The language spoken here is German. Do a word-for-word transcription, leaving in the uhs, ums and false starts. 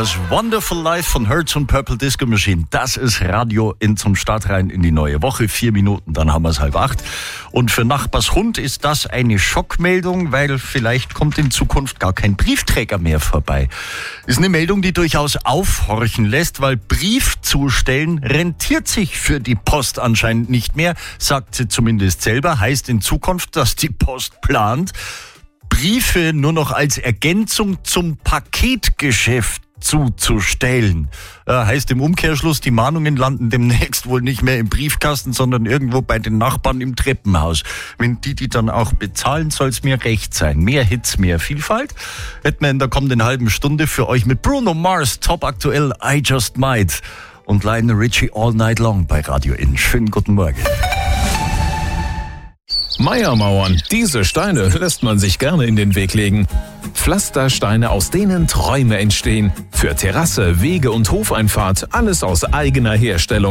Das Wonderful Life von Hertz und Purple Disco Machine, das ist Radio in zum Start rein in die neue Woche. Vier Minuten, dann haben wir es halb acht. Und für Nachbars Hund ist das eine Schockmeldung, weil vielleicht kommt in Zukunft gar kein Briefträger mehr vorbei. Ist eine Meldung, die durchaus aufhorchen lässt, weil Brief zustellen rentiert sich für die Post anscheinend nicht mehr, sagt sie zumindest selber. Heißt in Zukunft, dass die Post plant, Briefe nur noch als Ergänzung zum Paketgeschäft zuzustellen. Äh, heißt im Umkehrschluss, die Mahnungen landen demnächst wohl nicht mehr im Briefkasten, sondern irgendwo bei den Nachbarn im Treppenhaus. Wenn die die dann auch bezahlen, soll es mir recht sein. Mehr Hits, mehr Vielfalt. Hätten wir in der kommenden halben Stunde für euch mit Bruno Mars, top aktuell, I Just Might und Lionel Richie All Night Long bei Radio In. Schönen guten Morgen. Meiermauern, diese Steine lässt man sich gerne in den Weg legen. Pflastersteine, aus denen Träume entstehen. Für Terrasse, Wege und Hofeinfahrt, alles aus eigener Herstellung.